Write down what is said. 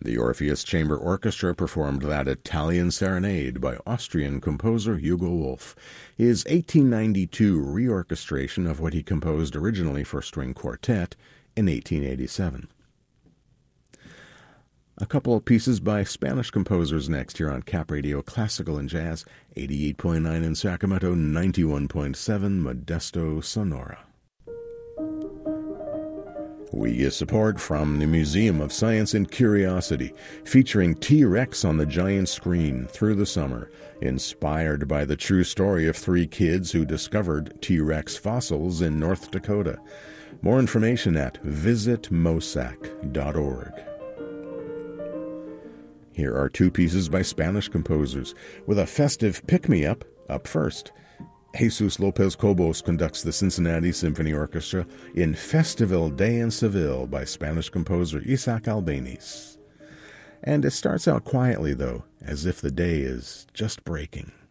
The Orpheus Chamber Orchestra performed that Italian Serenade by Austrian composer Hugo Wolf, his 1892 reorchestration of what he composed originally for string quartet in 1887. A couple of pieces by Spanish composers next here on Cap Radio Classical and Jazz, 88.9 in Sacramento, 91.7 Modesto, Sonora. We get support from the Museum of Science and Curiosity, featuring T-Rex on the giant screen through the summer, inspired by the true story of 3 kids who discovered T-Rex fossils in North Dakota. More information at visitmosac.org. Here are 2 pieces by Spanish composers, with a festive pick-me-up up first. Jesus Lopez Cobos conducts the Cincinnati Symphony Orchestra in Festival Day in Seville by Spanish composer Isaac Albéniz. And it starts out quietly, though, as if the day is just breaking.